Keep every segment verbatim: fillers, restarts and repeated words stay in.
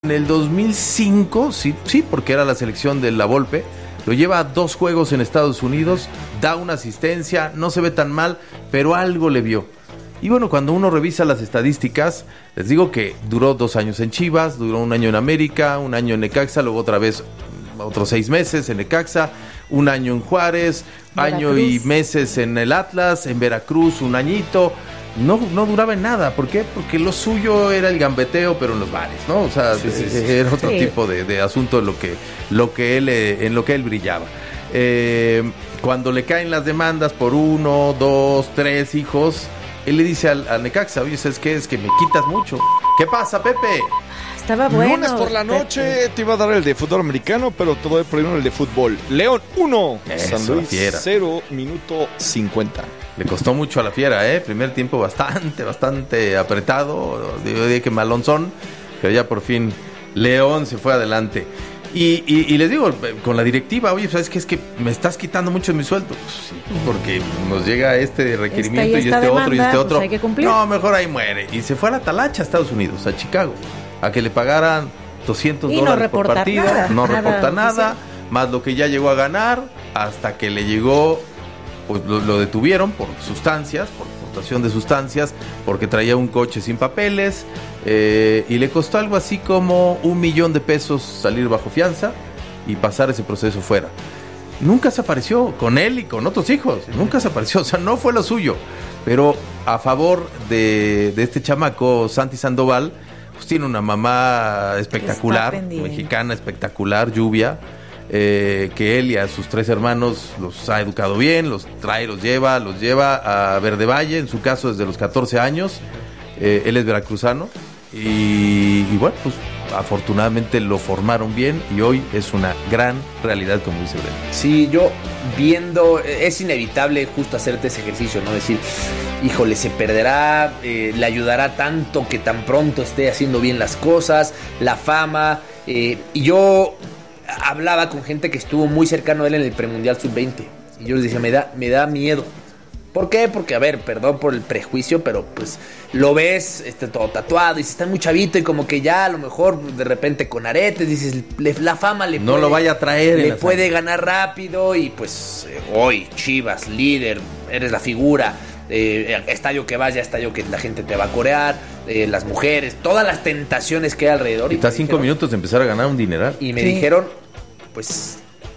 En el dos mil cinco, sí, sí, porque era la selección de La Volpe, lo lleva a dos juegos en Estados Unidos, da una asistencia, no se ve tan mal, pero algo le vio. Y bueno, cuando uno revisa las estadísticas, les digo que duró dos años en Chivas, duró un año en América, un año en Necaxa, luego otra vez otros seis meses en Necaxa, un año en Juárez, Veracruz. Año y meses en el Atlas, en Veracruz, un añito. No, no duraba en nada. ¿Por qué? Porque lo suyo era el gambeteo, pero en los bares, ¿no? O sea, sí, sí, sí. era otro sí. tipo de, de asunto en lo que, lo que él, en lo que él brillaba. Eh, cuando le caen las demandas por uno, dos, tres hijos, él le dice al, al Necaxa, oye, ¿sabes qué? Es que me quitas mucho. ¿Qué pasa, Pepe? Estaba bueno. Lunes por la noche Pepe. Te iba a dar el de fútbol americano, pero te doy primero el de fútbol. León uno, San Luis cero, minuto cincuenta. Le costó mucho a la Fiera, ¿eh? Primer tiempo bastante, bastante apretado. Yo diría que malonzón, pero ya por fin León se fue adelante. Y, y, y les digo, con la directiva, oye, ¿sabes qué? Es que me estás quitando mucho de mi sueldo. Pues sí, porque nos llega este requerimiento y, y este demanda, otro y este otro. Pues hay que cumplir. No, mejor ahí muere. Y se fue a la talacha a Estados Unidos, a Chicago, a que le pagaran doscientos dólares no por partido. Nada, no nada, reporta nada, sí. Más lo que ya llegó a ganar, hasta que le llegó... Pues lo, lo detuvieron por sustancias, por portación de sustancias, porque traía un coche sin papeles, eh, y le costó algo así como un millón de pesos salir bajo fianza y pasar ese proceso fuera. Nunca se apareció con él y con otros hijos, nunca se apareció, o sea, no fue lo suyo. Pero a favor de, de este chamaco, Santi Sandoval, pues tiene una mamá espectacular, mexicana espectacular, Lluvia. Eh, que él y a sus tres hermanos los ha educado bien, los trae, los lleva, los lleva a Verde Valle, en su caso desde los catorce años, eh, él es veracruzano, y, y bueno, pues afortunadamente lo formaron bien y hoy es una gran realidad, como dice Breno. Sí, yo viendo, es inevitable justo hacerte ese ejercicio, ¿no? Decir, híjole, se perderá, eh, le ayudará tanto que tan pronto esté haciendo bien las cosas, la fama, eh, y yo... hablaba con gente que estuvo muy cercano a él en el premundial sub veinte y yo les decía, me da, me da miedo. ¿Por qué? Porque, a ver, perdón por el prejuicio, pero pues lo ves este, todo tatuado y está muy chavito y como que ya a lo mejor de repente con aretes dices, le, la fama le no puede, lo vaya a traer, le puede ganar rápido y pues eh, hoy Chivas, líder, eres la figura. Eh, estadio que vaya, estadio que la gente te va a corear, eh, las mujeres, todas las tentaciones que hay alrededor. Y está a cinco dijeron, minutos de empezar a ganar un dineral. Y me sí. dijeron, pues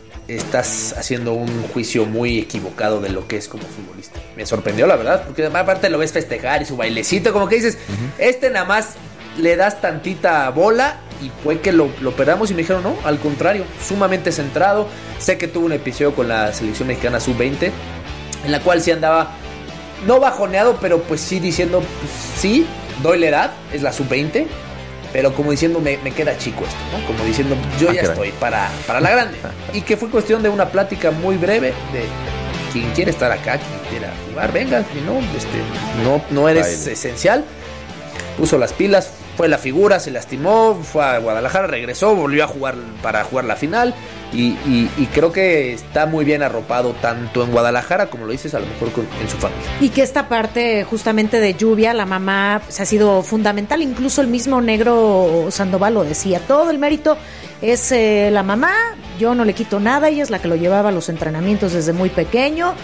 estás haciendo un juicio muy equivocado de lo que es como futbolista. Me sorprendió, la verdad, porque aparte lo ves festejar y su bailecito, como que dices, uh-huh. este nada más le das tantita bola y fue que lo, lo perdamos. Y me dijeron, no, al contrario, sumamente centrado. Sé que tuvo un episodio con la selección mexicana sub veinte en la cual sí andaba no bajoneado, pero pues sí diciendo, pues, sí, doy la edad, es la sub veinte, pero como diciendo, me, me queda chico esto, ¿no? Como diciendo, yo ah, ya estoy para, para la grande. Y que fue cuestión de una plática muy breve de quien quiere estar acá, quien quiera jugar, venga, no, este, no, no eres Baile. esencial. Puso las pilas, fue la figura, se lastimó, fue a Guadalajara, regresó, volvió a jugar para jugar la final. Y, y, y creo que está muy bien arropado tanto en Guadalajara como lo dices, a lo mejor con, en su familia. Y que esta parte justamente de Lluvia, la mamá, pues, ha sido fundamental. Incluso el mismo Negro Sandoval lo decía, todo el mérito es eh, la mamá, yo no le quito nada, ella es la que lo llevaba a los entrenamientos desde muy pequeño,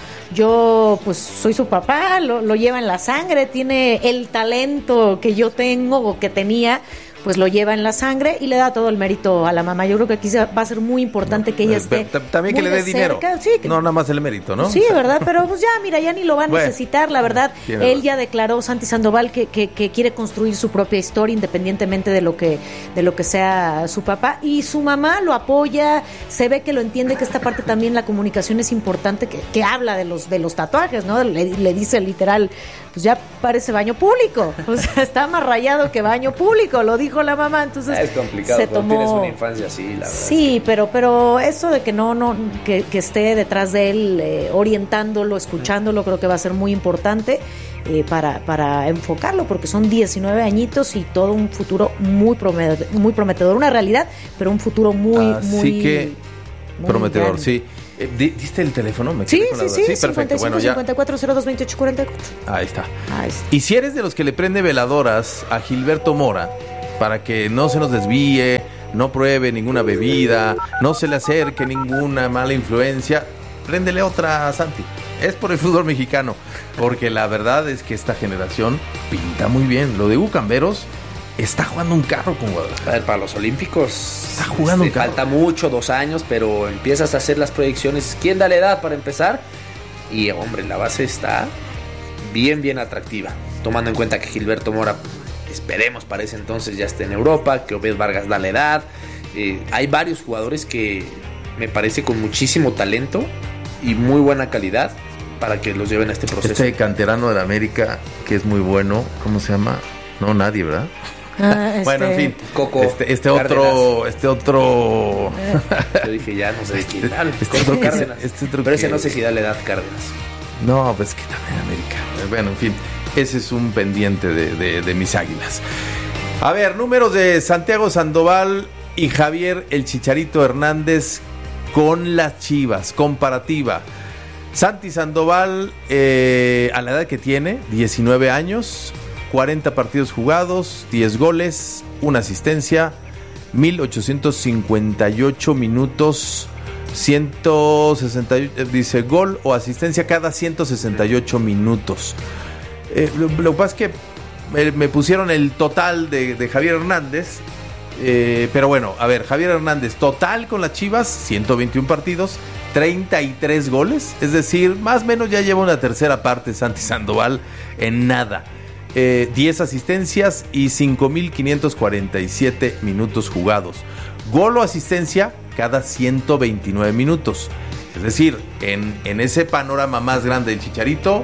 yo pues soy su papá, lo, lo lleva en la sangre, tiene el talento que yo tengo o que tenía, pues lo lleva en la sangre y le da todo el mérito a la mamá. Yo creo que aquí va a ser muy importante que ella esté también que le dé dinero, sí, que, no nada más el mérito, ¿no? Sí, verdad, pero pues ya, mira, ya ni lo va a bueno, necesitar, la verdad. Él ya declaró, Santi Sandoval, que, que, que quiere construir su propia historia independientemente de lo que de lo que sea su papá, y su mamá lo apoya, se ve que lo entiende, que esta parte también la comunicación es importante, que, que habla de los de los tatuajes, ¿no? Le, le dice literal, pues ya parece baño público, o sea, está más rayado que baño público, lo dijo la mamá, entonces es complicado se cuando tomó... tienes una infancia así, la verdad. Sí, es que... pero pero eso de que no no que, que esté detrás de él eh, orientándolo, escuchándolo, creo que va a ser muy importante eh, para para enfocarlo, porque son diecinueve añitos y todo un futuro muy prometedor, muy prometedor, una realidad, pero un futuro muy Así muy que muy prometedor, grande. Sí. Eh, ¿Diste el teléfono? ¿Me sí, sí, sí, sí, perfecto. Bueno, ya. cincuenta y cuatro cero dos veintiocho cuarenta y cuatro. Ahí está. Ahí está. Y si eres de los que le prende veladoras a Gilberto Mora, para que no se nos desvíe, no pruebe ninguna bebida, no se le acerque ninguna mala influencia. Préndele otra, Santi. Es por el fútbol mexicano, porque la verdad es que esta generación pinta muy bien. Lo de Hugo Camberos está jugando un carro con Guadalajara. A ver, para los olímpicos está jugando este, un carro. Falta mucho, dos años, pero empiezas a hacer las proyecciones. ¿Quién da la edad para empezar? Y hombre, la base está bien, bien atractiva. Tomando en cuenta que Gilberto Mora, esperemos para ese entonces ya esté en Europa, que Obed Vargas da la edad. Eh, hay varios jugadores que me parece con muchísimo talento y muy buena calidad para que los lleven a este proceso. Este canterano de la América, que es muy bueno, ¿cómo se llama? No, nadie, ¿verdad? Ah, este... Bueno, en fin. Coco. Este, este otro, este otro. Yo dije, ya no sé de quién. Ah, este, Coco este, Cárdenas. Este otro Pero ese que... no sé si da la edad, Cárdenas. No, pues que también América. Bueno, en fin. Ese es un pendiente de, de, de mis águilas. A ver, números de Santiago Sandoval y Javier el Chicharito Hernández con las Chivas. Comparativa. Santi Sandoval, eh, a la edad que tiene, diecinueve años, cuarenta partidos jugados, diez goles, una asistencia, mil ochocientos cincuenta y ocho minutos, ciento sesenta, dice gol o asistencia cada ciento sesenta y ocho minutos. Eh, lo, lo que pasa es que me, me pusieron el total de, de Javier Hernández, eh, pero bueno, a ver, Javier Hernández, total con las Chivas, ciento veintiún partidos, treinta y tres goles, es decir, más o menos ya lleva una tercera parte Santi Sandoval en nada. Eh, diez asistencias y cinco mil quinientos cuarenta y siete minutos jugados. Gol o asistencia cada ciento veintinueve minutos. Es decir, en, en ese panorama más grande del Chicharito,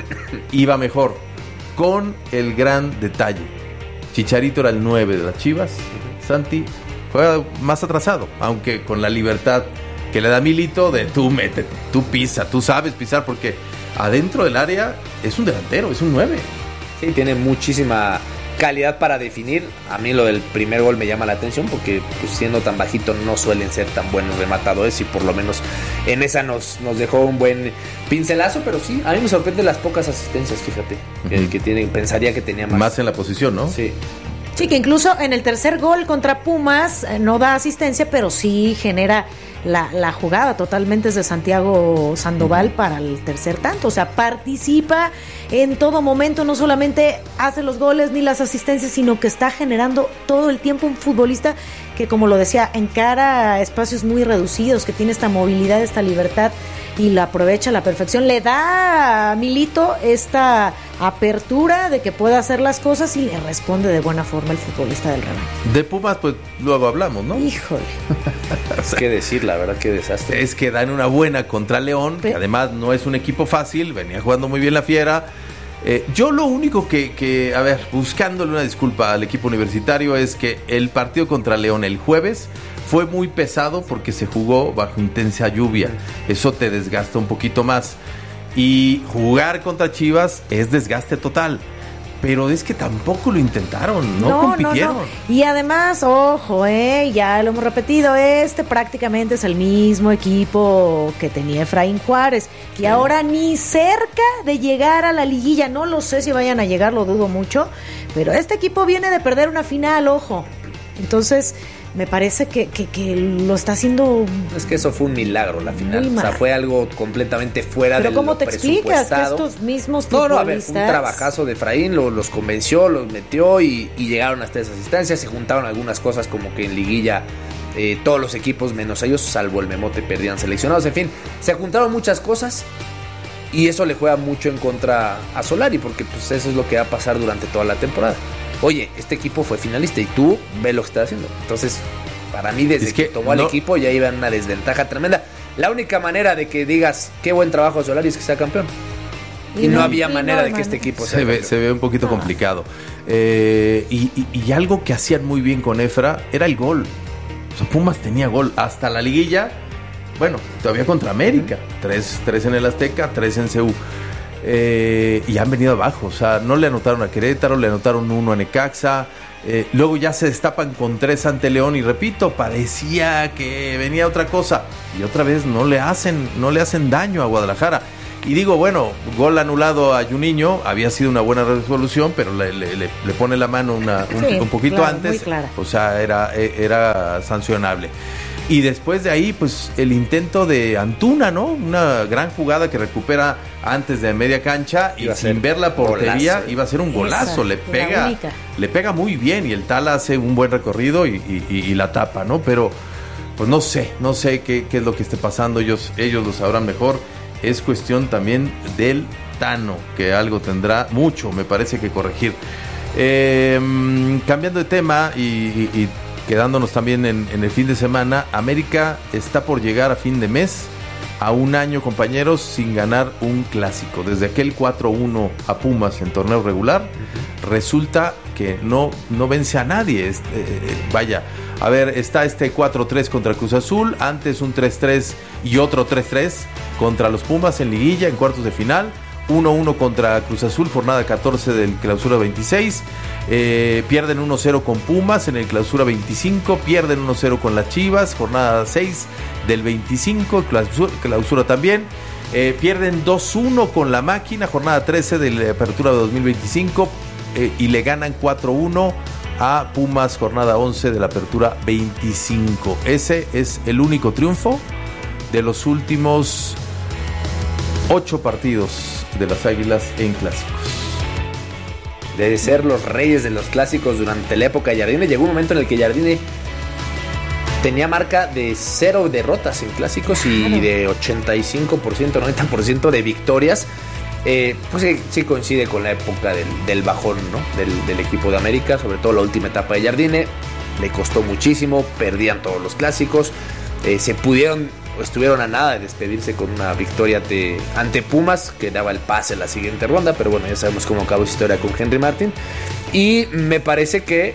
iba mejor. Con el gran detalle: Chicharito era el nueve de las Chivas, Santi juega más atrasado, aunque con la libertad que le da Milito de tú métete, tú pisa, tú sabes pisar, porque adentro del área es un delantero, es un nueve. Sí, tiene muchísima calidad para definir. A mí lo del primer gol me llama la atención porque pues, siendo tan bajito no suelen ser tan buenos rematadores y por lo menos en esa nos, nos dejó un buen pincelazo, pero sí, a mí me sorprende las pocas asistencias, fíjate, uh-huh. que, que tienen, pensaría que tenía más. Más en la posición, ¿no? Sí. Sí, que incluso en el tercer gol contra Pumas eh, no da asistencia, pero sí genera la, la jugada totalmente de Santiago Sandoval uh-huh. para el tercer tanto. O sea, participa en todo momento, no solamente hace los goles ni las asistencias, sino que está generando todo el tiempo un futbolista que, como lo decía, encara espacios muy reducidos, que tiene esta movilidad, esta libertad y la aprovecha a la perfección. Le da a Milito esta apertura de que pueda hacer las cosas y le responde de buena forma el futbolista del Real. De Pumas, pues luego hablamos, ¿no? Híjole. O sea, qué decir, la verdad, qué desastre. Es que dan una buena contra León, que además no es un equipo fácil, venía jugando muy bien la Fiera. Eh, yo lo único que, que, a ver, buscándole una disculpa al equipo universitario es que el partido contra León el jueves fue muy pesado porque se jugó bajo intensa lluvia. Eso te desgasta un poquito más. Y jugar contra Chivas es desgaste total. Pero es que tampoco lo intentaron, no, no compitieron. No, no. Y además, ojo, eh, ya lo hemos repetido, este prácticamente es el mismo equipo que tenía Efraín Juárez, que sí. ahora ni cerca de llegar a la liguilla. No lo sé si vayan a llegar, lo dudo mucho, pero este equipo viene de perder una final, ojo. Entonces, me parece que, que, que lo está haciendo. Es que eso fue un milagro la final. O sea, fue algo completamente fuera de lo presupuestado. Pero ¿cómo te explicas que estos mismos futbolistas? No, no, a ver, fue un trabajazo de Efraín, lo, los convenció, los metió y, y llegaron hasta esas instancias. Se juntaron algunas cosas como que en liguilla eh, todos los equipos, menos ellos, salvo el Memote, perdían seleccionados. En fin, se juntaron muchas cosas y eso le juega mucho en contra a Solari, porque pues eso es lo que va a pasar durante toda la temporada. Oye, este equipo fue finalista y tú ves lo que está haciendo. Entonces, para mí, desde es que, que tomó no... al equipo ya iba en una desventaja tremenda. La única manera de que digas qué buen trabajo Solari es que sea campeón. Y, y no, no había y manera no, de que este equipo se ve, se ve un poquito ah. complicado. Eh, y, y, y algo que hacían muy bien con Efra era el gol. O sea, Pumas tenía gol hasta la liguilla. Bueno, todavía contra América. Uh-huh. Tres, tres en el Azteca, tres en C U. Eh, y han venido abajo, o sea, no le anotaron a Querétaro, le anotaron uno a Necaxa, eh, luego ya se destapan con tres ante León y repito, parecía que venía otra cosa y otra vez no le hacen, no le hacen daño a Guadalajara. Y digo, bueno, gol anulado a Juninho, había sido una buena resolución, pero le, le, le, le pone la mano una, un, sí, un poquito claro, antes, o sea, era, era sancionable. Y después de ahí, pues el intento de Antuna, ¿no? Una gran jugada que recupera antes de media cancha y sin ver la portería golazo. Iba a ser un golazo. Esa, le pega, le pega muy bien y el Tala hace un buen recorrido y, y, y, y la tapa, ¿no? Pero pues no sé, no sé qué, qué es lo que esté pasando. Ellos, ellos lo sabrán mejor. Es cuestión también del Tano, que algo tendrá mucho, me parece, que corregir. Eh, cambiando de tema y, y, y quedándonos también en, en el fin de semana, América está por llegar a fin de mes a un año, compañeros, sin ganar un clásico. Desde aquel cuatro uno a Pumas en torneo regular, uh-huh. resulta que no, no vence a nadie. Este, eh, vaya, a ver, está este cuatro tres contra Cruz Azul, antes un tres tres y otro tres tres contra los Pumas en liguilla, en cuartos de final. uno uno contra Cruz Azul, jornada catorce del clausura veintiséis. Eh, pierden uno cero con Pumas en el clausura veinticinco. Pierden uno cero con las Chivas, jornada seis del veinticinco, clausura, clausura también. Eh, pierden dos uno con la Máquina, jornada trece de la apertura de dos mil veinticinco. Eh, y le ganan cuatro uno a Pumas, jornada once de la apertura veinticinco. Ese es el único triunfo de los últimos ocho partidos de las Águilas en clásicos. De ser los reyes de los clásicos durante la época de Jardine, llegó un momento en el que Jardine tenía marca de cero derrotas en clásicos y de ochenta y cinco por ciento, noventa por ciento de victorias. Eh, pues sí, sí coincide con la época del, del bajón, ¿no? del, del equipo de América, sobre todo la última etapa de Jardine. Le costó muchísimo, perdían todos los clásicos, eh, se pudieron estuvieron a nada de despedirse con una victoria te, ante Pumas, que daba el pase a la siguiente ronda, pero bueno, ya sabemos cómo acabó su historia con Henry Martin. Y me parece que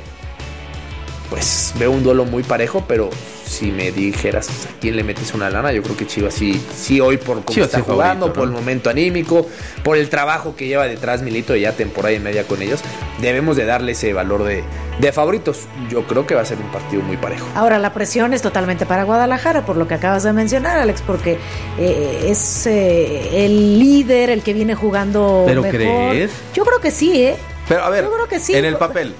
pues veo un duelo muy parejo, pero si me dijeras a quién le metes una lana, yo creo que Chivas sí, sí hoy por cómo Chivas está jugando, favorito, por ¿no? el momento anímico, por el trabajo que lleva detrás Milito de ya temporada y media con ellos, debemos de darle ese valor de, de favoritos. Yo creo que va a ser un partido muy parejo. Ahora, la presión es totalmente para Guadalajara, por lo que acabas de mencionar, Alex, porque eh, es eh, el líder, el que viene jugando ¿Pero mejor. crees? Yo creo que sí, ¿eh? Pero a ver, yo creo que sí. En el papel,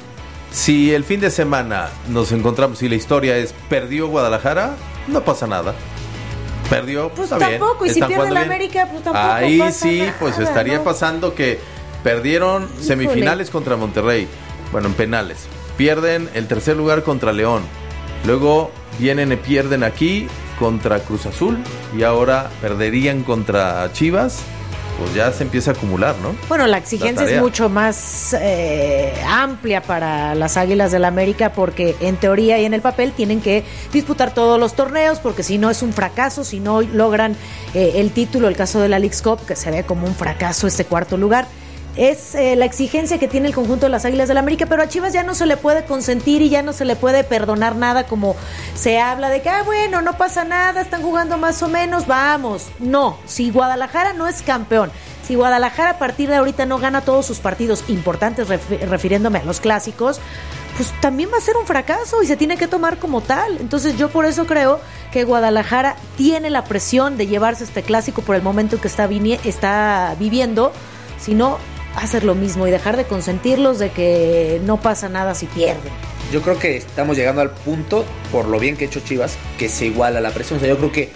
si el fin de semana nos encontramos y la historia es perdió Guadalajara, no pasa nada. Perdió, pues está tampoco, bien. Y si pierde la América, pues tampoco Ahí pasa sí, nada, pues estaría ¿no? pasando que perdieron Híjole. semifinales contra Monterrey. Bueno, en penales. Pierden el tercer lugar contra León. Luego vienen y pierden aquí contra Cruz Azul. Y ahora perderían contra Chivas. Pues ya se empieza a acumular, ¿no? Bueno, la exigencia la es mucho más eh, amplia para las Águilas del América, porque en teoría y en el papel tienen que disputar todos los torneos, porque si no es un fracaso, si no logran eh, el título, el caso de la Leagues Cup, que se ve como un fracaso este cuarto lugar. Es eh, la exigencia que tiene el conjunto de las Águilas del América, pero a Chivas ya no se le puede consentir y ya no se le puede perdonar nada, como se habla de que, ah, bueno, no pasa nada, están jugando más o menos, vamos. No, si Guadalajara no es campeón, si Guadalajara a partir de ahorita no gana todos sus partidos importantes, ref- refiriéndome a los clásicos, pues también va a ser un fracaso y se tiene que tomar como tal. Entonces yo por eso creo que Guadalajara tiene la presión de llevarse este clásico por el momento que está, vini- está viviendo, si no hacer lo mismo y dejar de consentirlos de que no pasa nada si pierden. Yo creo que estamos llegando al punto, por lo bien que ha hecho Chivas, que se iguala la presión. O sea, yo creo que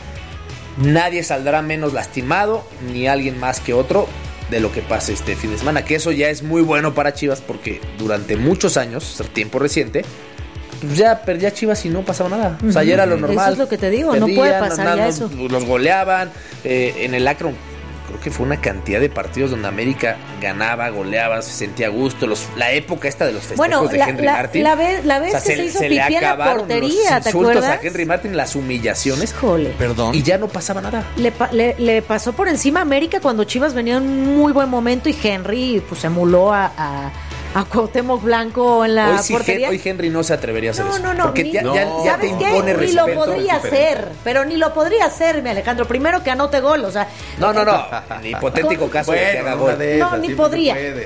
nadie saldrá menos lastimado, ni alguien más que otro, de lo que pase este fin de semana. Que eso ya es muy bueno para Chivas, porque durante muchos años, tiempo reciente, pues ya perdía Chivas y no pasaba nada. O sea, ya era lo normal. Eso es lo que te digo, perdían, no puede pasar andando, ya eso. Los goleaban, eh, en el Akron creo que fue una cantidad de partidos donde América ganaba, goleaba, se sentía a gusto. Los, la época esta de los festejos bueno, de la, Henry la, Martin. La vez, la vez o sea, que se, se hizo se pipí en la portería, ¿te acuerdas? A Henry Martin, las humillaciones. Híjole. Perdón. Y ya no pasaba nada. Le, le, le pasó por encima a América cuando Chivas venía en un muy buen momento y Henry pues emuló a... a a Cuauhtémoc Blanco en la hoy sí, portería. Hoy Henry no se atrevería a hacer no, eso. No, no, porque ni, ya, no. ya, ya ¿Sabes te qué? impone Ni respeto. lo podría hacer, pero ni lo podría hacer, mi Alejandro. Primero que anote gol, o sea. No, no, no. En hipotético caso bueno, de que haga gol. No, ni podría.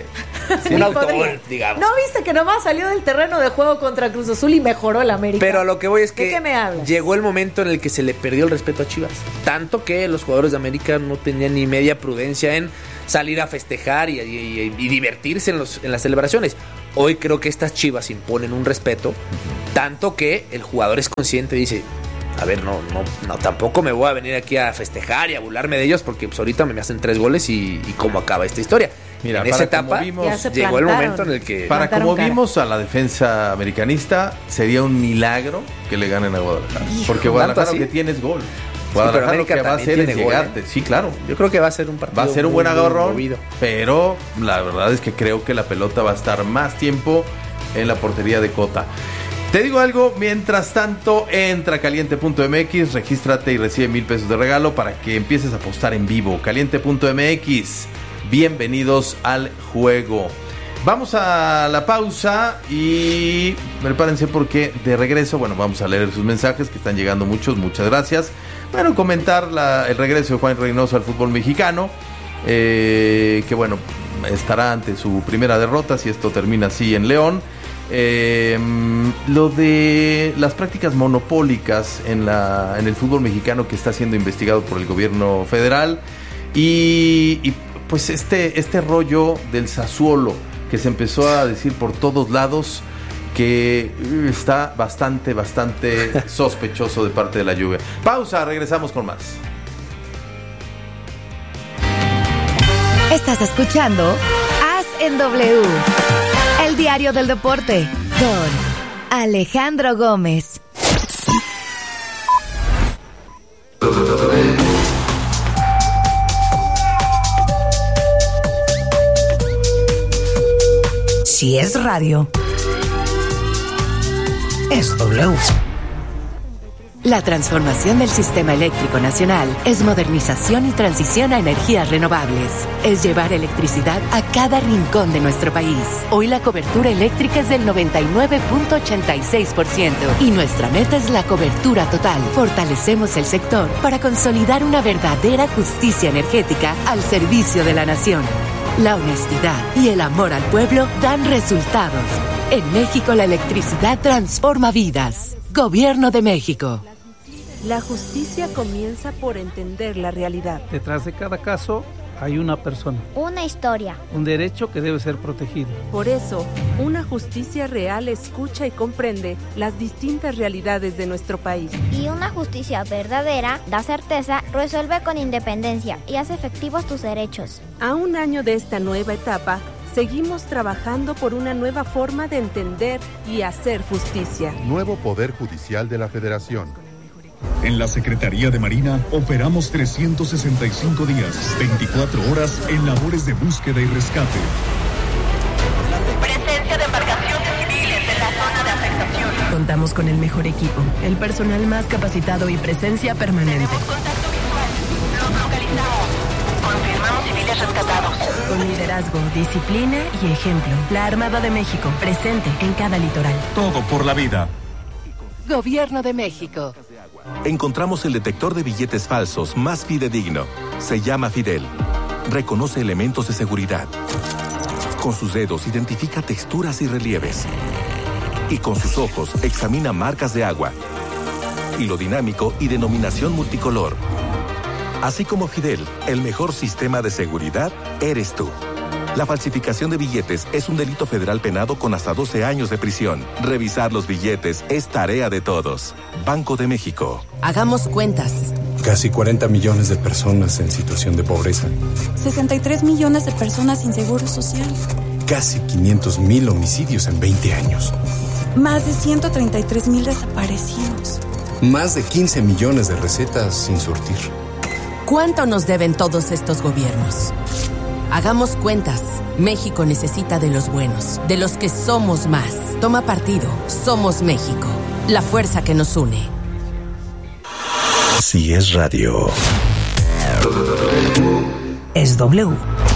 Sí, un autogol, digamos. ¿No viste que nomás salió del terreno de juego contra Cruz Azul y mejoró el América? Pero a lo que voy es que ¿de qué me hablas? Llegó el momento en el que se le perdió el respeto a Chivas. Tanto que los jugadores de América no tenían ni media prudencia en salir a festejar y, y, y divertirse en, los, en las celebraciones. Hoy creo que estas Chivas imponen un respeto, tanto que el jugador es consciente y dice... A ver, no, no, no, tampoco me voy a venir aquí a festejar y a burlarme de ellos porque pues ahorita me hacen tres goles y, y cómo acaba esta historia. Mira, en esa etapa vimos, llegó el momento en el que... Para como cara. vimos a la defensa americanista, sería un milagro que le ganen a Guadalajara. Hijo, porque Guadalajara lo que tiene es gol. Guadalajara sí, lo que va a hacer es llegarte. Gol, ¿eh? Sí, claro. Yo creo que va a ser un partido Va a ser un buen agarrón, pero la verdad es que creo que la pelota va a estar más tiempo en la portería de Cota. Te digo algo, mientras tanto, entra a caliente punto m x, regístrate y recibe mil pesos de regalo para que empieces a apostar en vivo. caliente punto m x, bienvenidos al juego. Vamos a la pausa y prepárense porque de regreso, bueno, vamos a leer sus mensajes que están llegando muchos, muchas gracias. Bueno, comentar la, el regreso de Juan Reynoso al fútbol mexicano, eh, que bueno, estará ante su primera derrota si esto termina así en León. Eh, lo de las prácticas monopólicas en la en el fútbol mexicano que está siendo investigado por el gobierno federal y, y pues este este rollo del Sassuolo que se empezó a decir por todos lados que está bastante bastante sospechoso de parte de la Juve. Pausa, regresamos con más. Estás escuchando As en W, el diario del deporte, con Alejandro Gómez. Si es radio, es W. La transformación del sistema eléctrico nacional es modernización y transición a energías renovables. Es llevar electricidad a cada rincón de nuestro país. Hoy la cobertura eléctrica es del noventa y nueve punto ochenta y seis por ciento y nuestra meta es la cobertura total. Fortalecemos el sector para consolidar una verdadera justicia energética al servicio de la nación. La honestidad y el amor al pueblo dan resultados. En México la electricidad transforma vidas. Gobierno de México. La justicia comienza por entender la realidad. Detrás de cada caso hay una persona. Una historia. Un derecho que debe ser protegido. Por eso, una justicia real escucha y comprende las distintas realidades de nuestro país. Y una justicia verdadera da certeza, resuelve con independencia y hace efectivos tus derechos. A un año de esta nueva etapa, seguimos trabajando por una nueva forma de entender y hacer justicia. Nuevo Poder Judicial de la Federación. En la Secretaría de Marina operamos trescientos sesenta y cinco días, veinticuatro horas en labores de búsqueda y rescate. Presencia de embarcaciones civiles en la zona de afectación. Contamos con el mejor equipo, el personal más capacitado y presencia permanente. Tenemos contacto visual. Los localizamos. Confirmamos civiles rescatados. Con liderazgo, disciplina y ejemplo. La Armada de México, presente en cada litoral. Todo por la vida. Gobierno de México. Encontramos el detector de billetes falsos más fidedigno. Se llama Fidel. Reconoce elementos de seguridad. Con sus dedos identifica texturas y relieves. Y con sus ojos examina marcas de agua. Hilo dinámico y denominación multicolor. Así como Fidel, el mejor sistema de seguridad eres tú. La falsificación de billetes es un delito federal penado con hasta doce años de prisión. Revisar los billetes es tarea de todos. Banco de México. Hagamos cuentas. Casi cuarenta millones de personas en situación de pobreza. sesenta y tres millones de personas sin seguro social. Casi quinientos mil homicidios en veinte años. Más de ciento treinta y tres mil desaparecidos. Más de quince millones de recetas sin surtir. ¿Cuánto nos deben todos estos gobiernos? Hagamos cuentas. México necesita de los buenos, de los que somos más. Toma partido. Somos México. La fuerza que nos une. Si es radio, es W.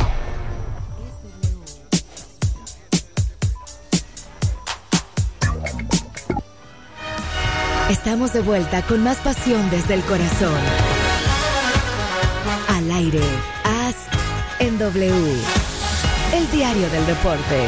Estamos de vuelta con más pasión desde el corazón. Al aire, As en W. el diario del deporte.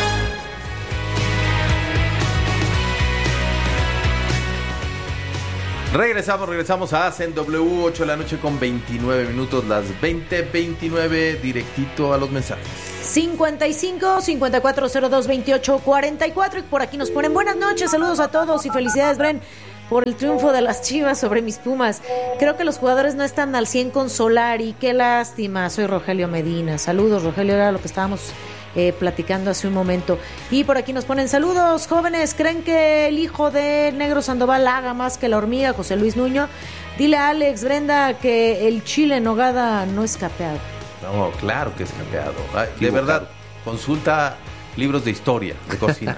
Regresamos, regresamos a Hacen W, ocho de la noche con veintinueve minutos, las veinte veintinueve, directito a los mensajes. cincuenta y cinco, cincuenta y cuatro, cero dos, veintiocho, cuarenta y cuatro, y por aquí nos ponen buenas noches, saludos a todos y felicidades, Bren, por el triunfo de las Chivas sobre mis Pumas. Creo que los jugadores no están al cien con Solari, qué lástima. Soy Rogelio Medina. Saludos, Rogelio, era lo que estábamos eh, platicando hace un momento. Y por aquí nos ponen saludos, jóvenes, ¿creen que el hijo de Negro Sandoval haga más que la hormiga? José Luis Nuño. Dile a Alex, Brenda, que el chile en nogada no es capeado. No, claro que es capeado. Ay, de verdad, consulta libros de historia, de cocina.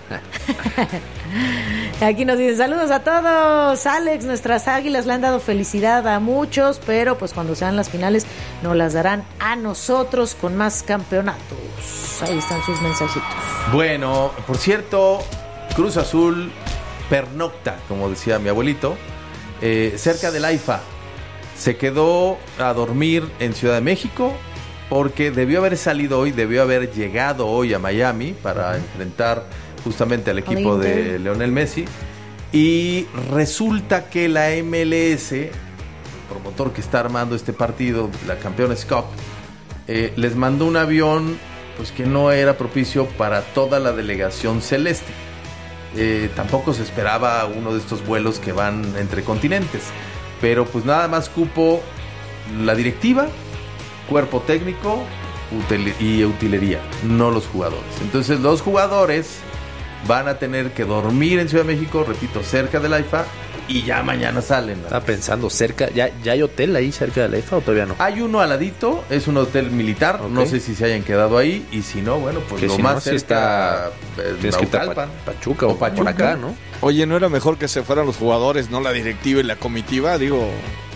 Aquí nos dicen saludos a todos. Alex, nuestras águilas le han dado felicidad a muchos, pero pues cuando sean las finales nos las darán a nosotros con más campeonatos. Ahí están sus mensajitos. Bueno, por cierto, Cruz Azul pernocta, como decía mi abuelito, eh, cerca del AIFA. Se quedó a dormir en Ciudad de México porque debió haber salido hoy, debió haber llegado hoy a Miami para enfrentar justamente al equipo de Lionel Messi, y resulta que la M L S, el promotor que está armando este partido, la Campeones Cup, eh, les mandó un avión pues que no era propicio para toda la delegación celeste. Eh, tampoco se esperaba uno de estos vuelos que van entre continentes, pero pues nada más cupo la directiva, cuerpo técnico util- y utilería, no los jugadores. Entonces los jugadores van a tener que dormir en Ciudad de México, repito, cerca del AIFA, y ya mañana salen, ¿no? Estaba pensando, cerca, ¿ya, ¿ya hay hotel ahí cerca del AIFA o todavía no? Hay uno al ladito, es un hotel militar, okay. No sé si se hayan quedado ahí, y si no, bueno, pues que lo si más no, cerca si está, eh, tienes que ir a pa- Pachuca o Pachuca, por acá, ¿no? Oye, ¿no era mejor que se fueran los jugadores, no la directiva y la comitiva? Digo,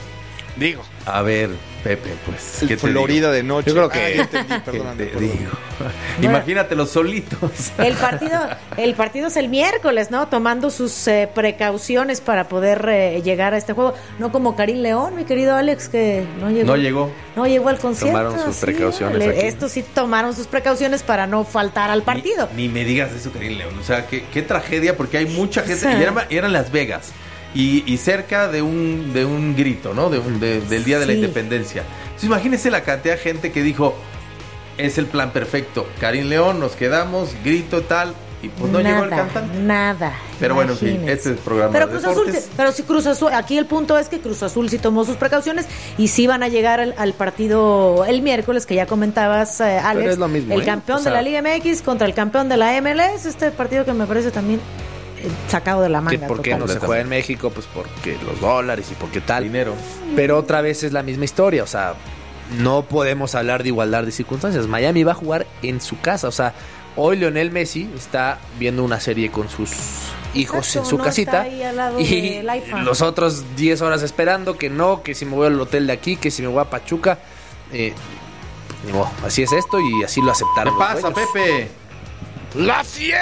digo. A ver, Pepe, pues. El Florida de noche. Yo creo que. Ah, ya entendí, perdóname, te digo. Imagínatelos solitos. El partido, el partido es el miércoles, ¿no? Tomando sus eh, precauciones para poder eh, llegar a este juego. No como Karim León, mi querido Alex, que no llegó. No llegó. No llegó al concierto. Tomaron sus sí, precauciones. Le, aquí. Estos sí tomaron sus precauciones para no faltar al partido. Ni, ni me digas eso, Karim León. O sea, qué, qué tragedia, porque hay mucha gente. Sí. Y era, era en Las Vegas. Y, y cerca de un de un grito, ¿no? De un, de, del Día de sí. la Independencia. Entonces imagínense la cantidad de gente que dijo, es el plan perfecto. Karim León, nos quedamos, grito tal, y pues no nada, llegó el cantante. Nada. Pero bueno, en fin, este es el programa pero de Cruz deportes. Azul, pero si Cruz Azul, aquí el punto es que Cruz Azul sí tomó sus precauciones y sí van a llegar al, al partido el miércoles, que ya comentabas, eh, Alex. Pero es lo mismo, el ¿eh? campeón o sea, de la Liga M X contra el campeón de la M L S, este partido que me parece también sacado de la manga. ¿Por qué no se juega en México? Pues porque los dólares y porque tal. Dinero. Pero otra vez es la misma historia, o sea, no podemos hablar de igualdad de circunstancias. Miami va a jugar en su casa, o sea, hoy Lionel Messi está viendo una serie con sus hijos. Exacto, en su no casita y los otros diez horas esperando que no, que si me voy al hotel de aquí, que si me voy a Pachuca. Eh, no, así es esto y así lo aceptaron. ¿Qué pasa, dueños. Pepe? ¡La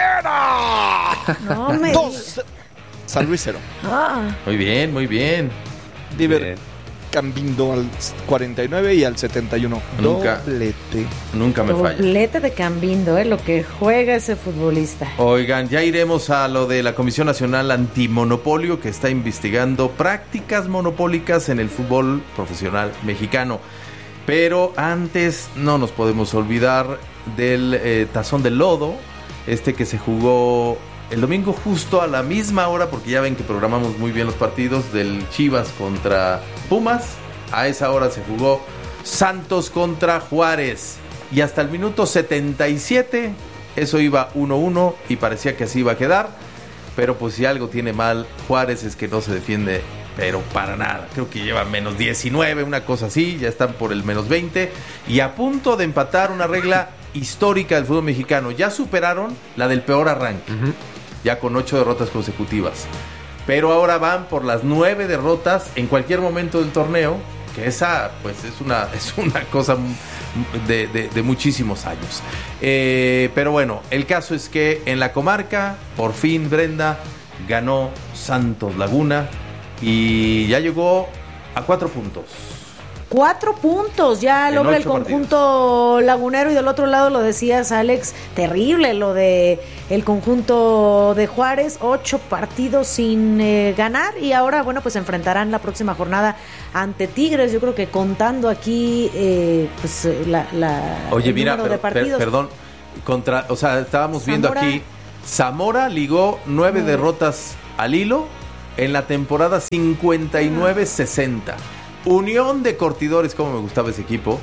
Fiera! No me Dos. San Luis cero. Ah. Muy bien, muy bien. Diver Cambindo al cuarenta y nueve y al setenta y uno. Nunca. Doblete. Nunca me falla. Doblete de Cambindo, ¿eh? Lo que juega ese futbolista. Oigan, ya iremos a lo de la Comisión Nacional Antimonopolio, que está investigando prácticas monopólicas en el fútbol profesional mexicano. Pero antes no nos podemos olvidar del eh, Tazón del Lodo, este que se jugó el domingo justo a la misma hora, porque ya ven que programamos muy bien los partidos del Chivas contra Pumas. A esa hora se jugó Santos contra Juárez, y hasta el minuto setenta y siete eso iba uno uno y parecía que así iba a quedar. Pero pues si algo tiene mal Juárez es que no se defiende, pero para nada. Creo que lleva menos diecinueve, una cosa así, ya están por el menos veinte y a punto de empatar una regla histórica del fútbol mexicano. Ya superaron la del peor arranque, uh-huh. ya con ocho derrotas consecutivas. Pero ahora van por las nueve derrotas en cualquier momento del torneo, que esa pues es una, es una cosa de, de, de muchísimos años. Eh, pero bueno, el caso es que en la comarca, por fin, Brenda, ganó Santos Laguna y ya llegó a cuatro puntos. Cuatro puntos ya En logra el ocho conjunto partidos. Lagunero, y del otro lado lo decías, Alex, terrible lo de el conjunto de Juárez, ocho partidos sin eh, ganar, y ahora, bueno, pues se enfrentarán la próxima jornada ante Tigres. Yo creo que contando aquí eh, pues la, la Oye, el mira, número pero, de partidos. per, perdón, contra, o sea, estábamos Zamora. viendo aquí, Zamora ligó nueve No. derrotas al hilo en la temporada cincuenta y nueve sesenta. Unión de Curtidores, como me gustaba ese equipo,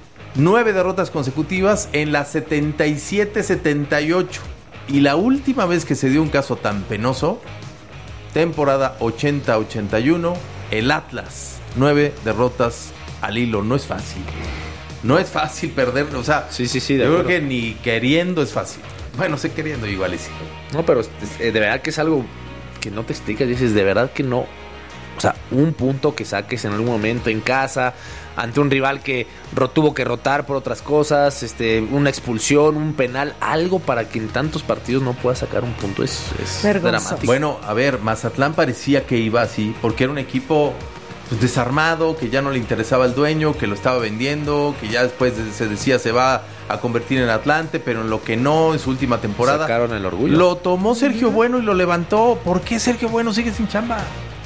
nueve derrotas consecutivas en la setenta y siete setenta y ocho. Y la última vez que se dio un caso tan penoso, temporada ochenta ochenta y uno, el Atlas, nueve derrotas al hilo. No es fácil. No es fácil perder, o sea, sí, sí, sí, de yo acuerdo. creo que ni queriendo es fácil. Bueno, sé queriendo igual y sí. No, pero de verdad que es algo que no te explicas, dices, de verdad que no. O sea, un punto que saques en algún momento en casa, ante un rival que ro- tuvo que rotar por otras cosas, este, una expulsión, un penal, algo para que en tantos partidos no puedas sacar un punto, es, es dramático. Bueno, a ver, Mazatlán parecía que iba así, porque era un equipo pues, desarmado, que ya no le interesaba el dueño, que lo estaba vendiendo, que ya después se decía se va a convertir en Atlante, pero en lo que no, en su última temporada. Sacaron el orgullo. Lo tomó Sergio Bueno y lo levantó. ¿Por qué Sergio Bueno sigue sin chamba?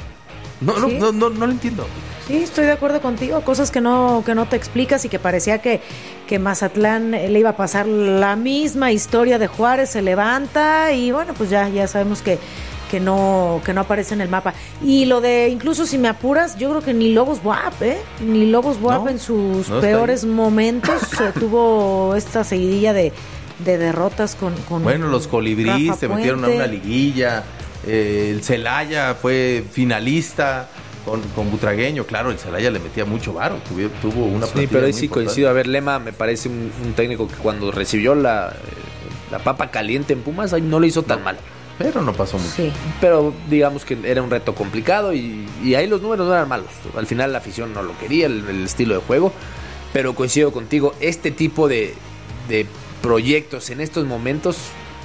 No, ¿Sí? no, no, no, no lo entiendo. Sí, estoy de acuerdo contigo, cosas que no que no te explicas, y que parecía que, que Mazatlán le iba a pasar la misma historia de Juárez, se levanta y bueno, pues ya, ya sabemos que, que no que no aparece en el mapa. Y lo de, incluso si me apuras, yo creo que ni Lobos B U A P, ¿eh? Ni Lobos B U A P No, en sus no está peores ahí. momentos eh, tuvo esta seguidilla de, de derrotas con, con Bueno, los Colibríes Rafa se metieron a Puente. una liguilla. Eh, el Celaya fue finalista con, con Butragueño. Claro, el Celaya le metía mucho varo. Tuvo, tuvo una Sí, plantilla pero ahí muy sí importante. coincido. A ver, Lema me parece un, un técnico que cuando recibió la, la papa caliente en Pumas, ahí no lo hizo tan mal. Pero no pasó mucho. Sí. Pero digamos que era un reto complicado y, y ahí los números no eran malos. Al final la afición no lo quería, el, el estilo de juego. Pero coincido contigo, este tipo de, de proyectos en estos momentos,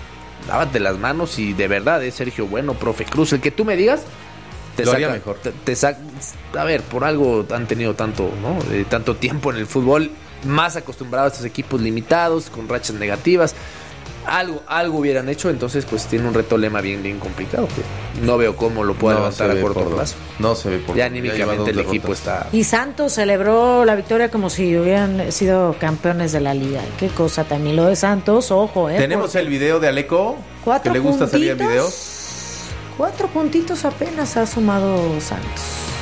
lávate las manos y de verdad es Sergio Bueno, profe Cruz, el que tú me digas, te Lo saca, haría mejor. Te, te saca, a ver, por algo han tenido tanto, ¿no? Eh, tanto tiempo en el fútbol, más acostumbrados a estos equipos limitados, con rachas negativas. Algo, algo hubieran hecho, entonces pues tiene un reto Lema bien, bien complicado. Que no veo cómo lo pueda No levantar se a ve corto por- plazo. No se ve por Ya ya lleva anímicamente dos el equipo derrotas. está. Y Santos celebró la victoria como si hubieran sido campeones de la liga. Qué cosa también lo de Santos, ojo, ¿eh? Tenemos Porque el video de Aleco, cuatro que le gusta salir en puntitos, videos. Cuatro puntitos apenas ha sumado Santos.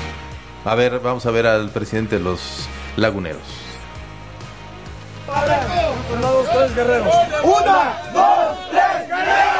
A ver, vamos a ver al presidente de los Laguneros. Una, dos, tres, guerreros. Una, dos, tres,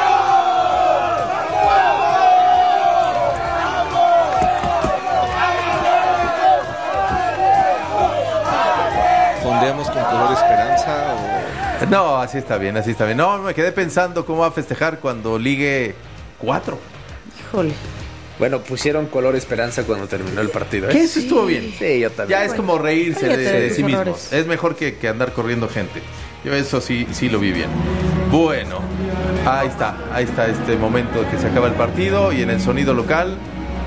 ¿Fondeamos con color esperanza o...? No, así está bien, así está bien. No, me quedé pensando cómo va a festejar cuando ligue cuatro. Híjole. Bueno, pusieron color esperanza cuando terminó el partido. ¿eh? Que eso estuvo bien. Sí, yo también. Ya es como reírse de, cállate de de tus sí mismos. honores. Es mejor que, que andar corriendo gente. Yo eso sí, sí lo vi bien. Bueno, ahí está, ahí está este momento que se acaba el partido y en el sonido local.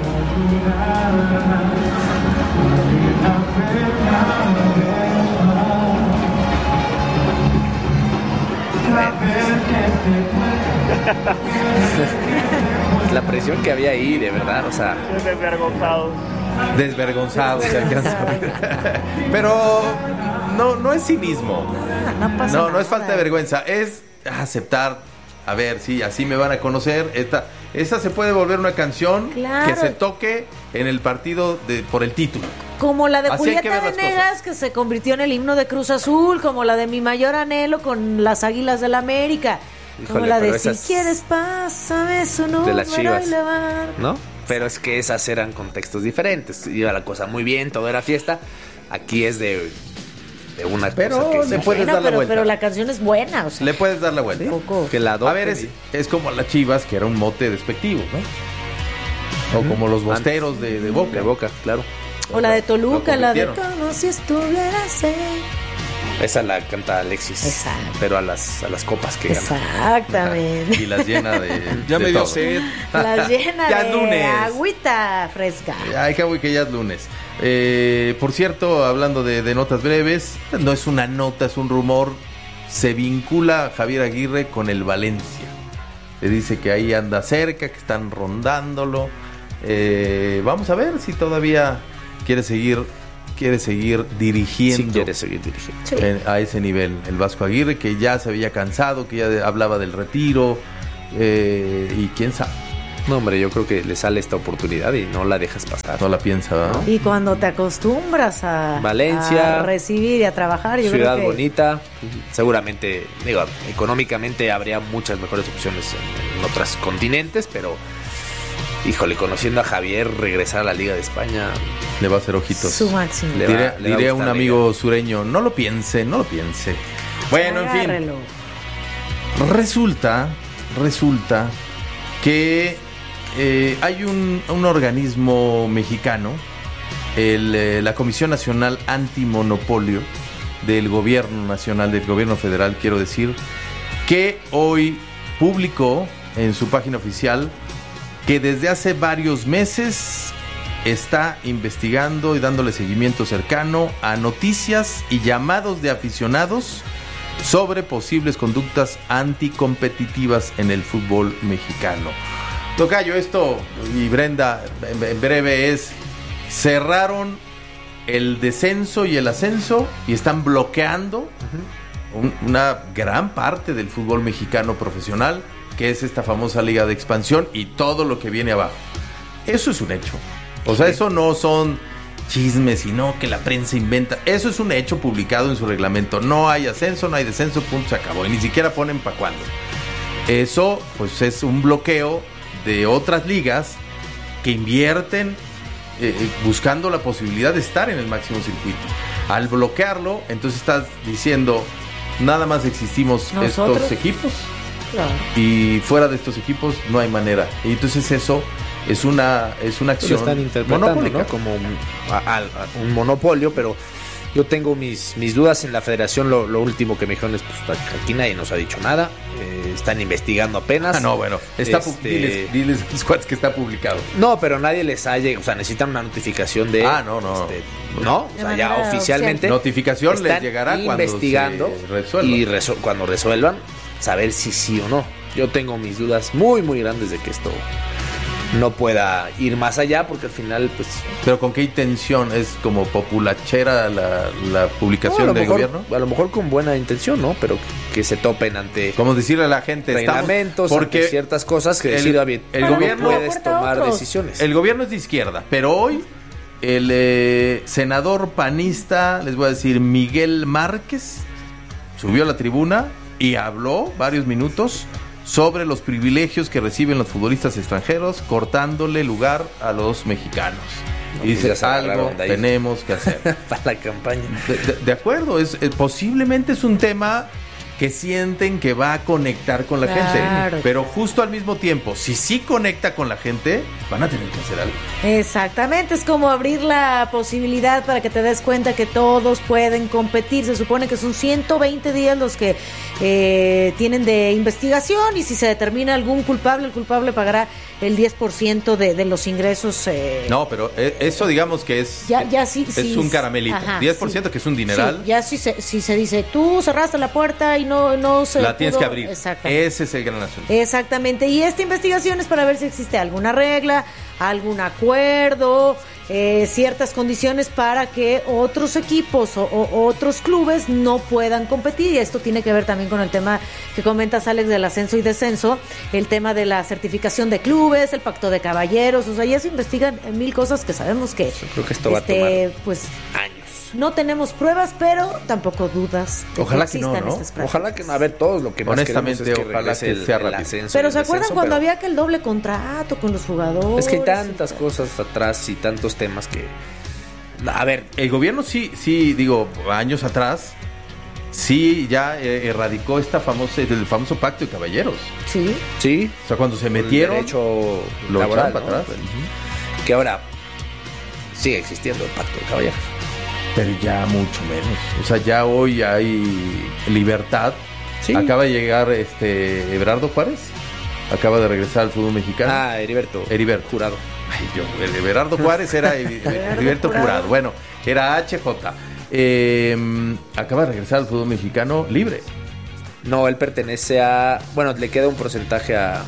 La presión que había ahí, de verdad, o sea. Desvergonzados. Desvergonzado se alcanza a ver. Pero no, no es cinismo. No pasa No, no es nada. falta de vergüenza, es aceptar. A ver, sí, así me van a conocer. Esta, esa se puede volver una canción Claro. que se toque en el partido de, por el título. Como la de Así hay que Julieta ver las Venegas, que se convirtió en el himno de Cruz Azul, como la de Mi Mayor Anhelo con las Águilas del la América, como Híjole, la pero de Si esas- quieres pásame su número de las Chivas, y le va- ¿no? Pero es que esas eran contextos diferentes. Iba la cosa muy bien, todo era fiesta. Aquí es de, de una Pero cosa que le sí. puedes Bueno, dar la pero, vuelta. pero la canción es buena, o sea, Le puedes dar la vuelta. un poco. Que la A ver, adopten es, es como las Chivas, que era un mote despectivo, ¿no? O como los bosteros de, de y- Boca. de Boca, claro. O la de Toluca, Lo la de convirtieron. como si estuvieras en... Esa la canta Alexis. Exacto. Pero a las, a las copas que gana. Exactamente. Y las llena de. Ya de me dio todo. sed. Las llena Ya de lunes. agüita fresca. Ay, qué güey, que ya es lunes. Eh, por cierto, hablando de, de notas breves, no es una nota, es un rumor. Se vincula a Javier Aguirre con el Valencia. Se dice que ahí anda cerca, que están rondándolo. Eh, vamos a ver si todavía quiere seguir, quiere seguir dirigiendo. Sí, quiere seguir dirigiendo. Sí. En- a ese nivel, el Vasco Aguirre, que ya se había cansado, que ya de- hablaba del retiro. Eh, y quién sabe, No, hombre, yo creo que le sale esta oportunidad y no la dejas pasar. no la piensa, ¿verdad? Y cuando te acostumbras a, Valencia, a recibir y a trabajar, yo Ciudad creo que bonita, seguramente, digo, económicamente habría muchas mejores opciones en, en otros continentes, pero híjole, conociendo a Javier, regresar a la Liga de España, Le va a hacer ojitos. su máximo. Le va- Diré, le va a diré a un gustar la amigo sureño, no lo piense, no lo piense. Bueno, en fin. Agárrelo. Resulta, resulta que eh, hay un, un organismo mexicano, el, eh, la Comisión Nacional Antimonopolio del Gobierno Nacional, del Gobierno Federal, quiero decir, que hoy publicó en su página oficial que desde hace varios meses está investigando y dándole seguimiento cercano a noticias y llamados de aficionados sobre posibles conductas anticompetitivas en el fútbol mexicano. Tocayo, esto y Brenda, en, en breve es, cerraron el descenso y el ascenso y están bloqueando un- una gran parte del fútbol mexicano profesional, que es esta famosa liga de expansión y todo lo que viene abajo. Eso es un hecho. O sea, eso no son chismes, sino que la prensa inventa. Eso es un hecho publicado en su reglamento. No hay ascenso, no hay descenso, punto, se acabó. Y ni siquiera ponen para cuándo. Eso, pues, es un bloqueo de otras ligas que invierten eh, eh, buscando la posibilidad de estar en el máximo circuito. Al bloquearlo, entonces estás diciendo, nada más existimos ¿Nosotros? estos equipos Claro. y fuera de estos equipos no hay manera. Y entonces eso es una es una lo acción están interpretando, monopólica. ¿no? Como un, a- a- a- un monopolio, pero yo tengo mis, mis dudas en la federación. Lo, lo último que me dijeron es, pues aquí nadie nos ha dicho nada, eh, están investigando apenas. Ah, no, bueno, está Este, pu- diles, diles a los cuates que está publicado. No, pero nadie les ha llegado, o sea, necesitan una notificación de... Ah, no, no. este, no, o De sea, ya manera oficialmente... Notificación les están llegará cuando investigando se resuelva. y resu- cuando resuelvan, saber si sí o no. Yo tengo mis dudas muy, muy grandes de que esto no pueda ir más allá, porque al final, pues... Pero ¿con qué intención? ¿Es como populachera la, la no, publicación a lo del mejor, gobierno? a lo mejor con buena intención, ¿no? Pero que se topen ante Como decirle a la gente, estamos- reglamentos, porque ante ciertas cosas que el- decir, David, el no gobierno- puedes Aporta tomar otros. decisiones. el gobierno es de izquierda, pero hoy el eh, senador panista, les voy a decir, Miguel Márquez, subió a la tribuna y habló varios minutos sobre los privilegios que reciben los futbolistas extranjeros, cortándole lugar a los mexicanos. No, y pues dice, ya se algo agarraron de ahí. tenemos que hacer. Para la campaña. De, de- de acuerdo, es eh, posiblemente es un tema que sienten que va a conectar con la Claro. gente, pero justo al mismo tiempo, si sí conecta con la gente, van a tener que hacer algo. Exactamente, es como abrir la posibilidad para que te des cuenta que todos pueden competir. Se supone que son ciento veinte días los que eh, tienen de investigación, y si se determina algún culpable, el culpable pagará el diez por ciento de, de los ingresos. Eh, No, pero eh, eso digamos que es Ya- ya sí- es sí, un caramelito, ajá, diez por ciento sí. que es un dineral, Sí, ya si se, si se dice, tú cerraste la puerta y no, no se la tienes pudo- que abrir. Exactamente. Ese es el gran asunto. Exactamente, y esta investigación es para ver si existe alguna regla, algún acuerdo, eh, ciertas condiciones para que otros equipos o, o otros clubes no puedan competir. Y esto tiene que ver también con el tema que comentas, Alex, del ascenso y descenso, el tema de la certificación de clubes, el pacto de caballeros. O sea, ya se investigan mil cosas que sabemos que, Creo que esto va a este, tomar pues años. no tenemos pruebas, pero tampoco dudas de Ojalá que no, existan ¿no? estas prácticas. Ojalá que no, a ver, todos lo que más Honestamente, queremos es que ojalá regrese que el, sea el rápido. ascenso y Pero el ¿se acuerdan descenso, cuando pero había que el doble contrato con los jugadores? Es que hay tantas cosas atrás y tantos temas que... A ver, El gobierno sí, sí, digo, años atrás, sí ya eh, erradicó esta famosa, el famoso pacto de caballeros. Sí. sí, O sea, cuando se el metieron, derecho lo laboral, echaron para ¿no? atrás. Que ahora sigue existiendo el pacto de caballeros. Pero ya mucho menos. O sea, ya hoy hay libertad. Sí. Acaba de llegar este Everardo Juárez. Acaba de regresar al fútbol mexicano. Ah, Heriberto. Heriberto. Jurado. Ay, yo, el Everardo Juárez era Heriberto Jurado. Bueno, era H J. Eh, acaba de regresar al fútbol mexicano libre. No, él pertenece a... Bueno, le queda un porcentaje a,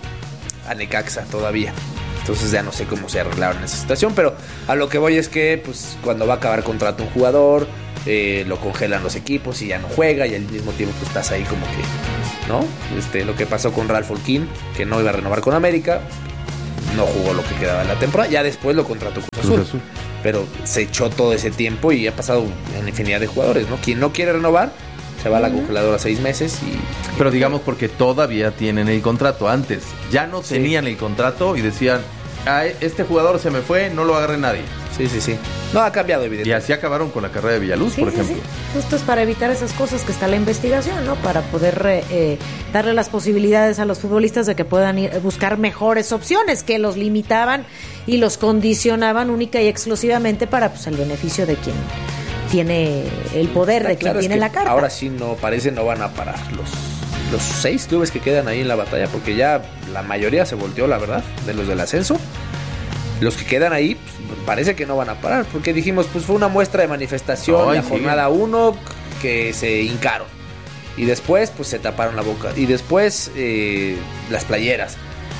a Necaxa todavía. Entonces ya no sé cómo se arreglaron en esa situación. Pero a lo que voy es que pues cuando va a acabar contrato un jugador, eh, lo congelan los equipos y ya no juega. Y al mismo tiempo pues estás ahí como que... ¿no? Este, lo que pasó con Ralph Olquín, que no iba a renovar con América. No jugó lo que quedaba en la temporada. Ya después lo contrató Cruz Azul. Cruz Azul. Pero se echó todo ese tiempo y ha pasado en infinidad de jugadores, ¿no? Quien no quiere renovar se va a la congeladora seis meses y... Pero digamos porque todavía tienen el contrato. Antes ya no sí. tenían el contrato y decían, ah, este jugador se me fue, no lo agarre nadie. Sí, sí, sí. No, ha cambiado, evidentemente. Y así acabaron con la carrera de Villaluz, sí, por sí, ejemplo. Sí. Justo es para evitar esas cosas que está la investigación, ¿no? Para poder eh, darle las posibilidades a los futbolistas de que puedan ir buscar mejores opciones que los limitaban y los condicionaban única y exclusivamente para pues el beneficio de quien tiene el poder, está de quien claro, tiene es que la carta. Ahora sí no parece no van a parar los los seis clubes que quedan ahí en la batalla, porque ya la mayoría se volteó, la verdad, de los del ascenso. Los que quedan ahí pues, parece que no van a parar, porque dijimos, pues fue una muestra de manifestación, no, la sí. jornada uno que se hincaron. Y después, pues se taparon la boca. Y después, eh, las playeras.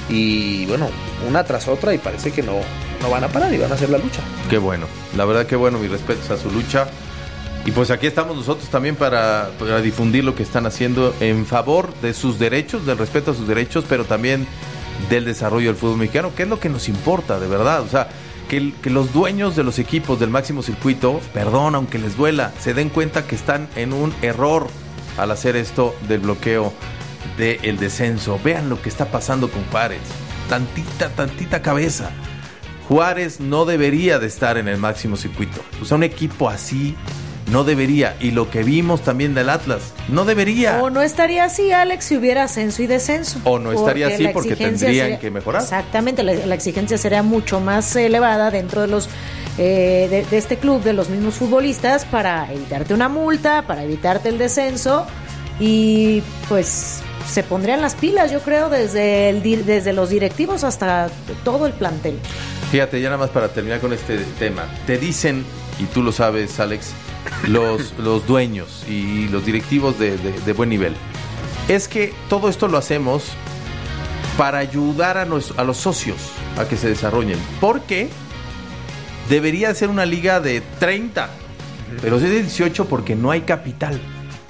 Y bueno, una tras otra, y parece que no, no van a parar y van a hacer la lucha. Qué bueno, la verdad que bueno, mis respetos a su lucha. Y pues aquí estamos nosotros también para, para difundir lo que están haciendo en favor de sus derechos, del respeto a sus derechos, pero también del desarrollo del fútbol mexicano, que es lo que nos importa, de verdad. O sea, que, que los dueños de los equipos del máximo circuito, perdón, aunque les duela, se den cuenta que están en un error al hacer esto del bloqueo del descenso. Vean lo que está pasando con Juárez. Tantita, tantita cabeza. Juárez no debería de estar en el máximo circuito. O sea, un equipo así no debería. Y lo que vimos también del Atlas, no debería. O no estaría así, Alex, si hubiera ascenso y descenso. O no estaría así porque tendrían sería, que mejorar. Exactamente, la, la exigencia sería mucho más elevada dentro de los eh, de, de este club, de los mismos futbolistas, para evitarte una multa, para evitarte el descenso. Y pues se pondrían las pilas, yo creo, desde, el, desde los directivos hasta todo el plantel. Fíjate, ya nada más para terminar con este tema. Te dicen, y tú lo sabes, Alex, los, los dueños y los directivos de, de, de buen nivel, es que todo esto lo hacemos para ayudar a, nos, a los socios a que se desarrollen, porque debería ser una liga de treinta, pero es de dieciocho porque no hay capital.